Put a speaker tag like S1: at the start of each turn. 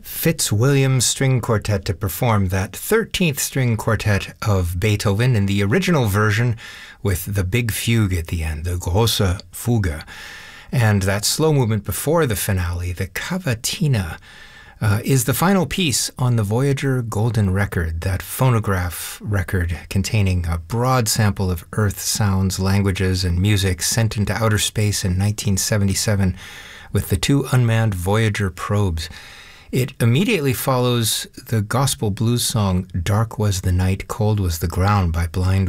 S1: Fitzwilliam String Quartet to perform that 13th string quartet of Beethoven in the original version with the big fugue at the end, the Große Fuge. And that slow movement before the finale, the Cavatina, is the final piece on the Voyager Golden Record, that phonograph record containing a broad sample of Earth sounds, languages, and music sent into outer space in 1977 with the 2 unmanned Voyager probes. It immediately follows the gospel blues song Dark Was the Night, Cold Was the Ground by Blind